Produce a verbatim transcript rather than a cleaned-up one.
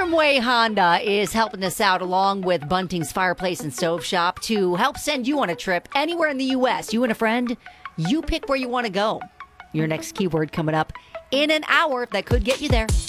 Bertram Way Honda is helping us out along with Bunting's Fireplace and Stove Shop to help send you on a trip anywhere in the U S. You and a friend, you pick where you want to go. Your next keyword coming up in an hour that could get you there.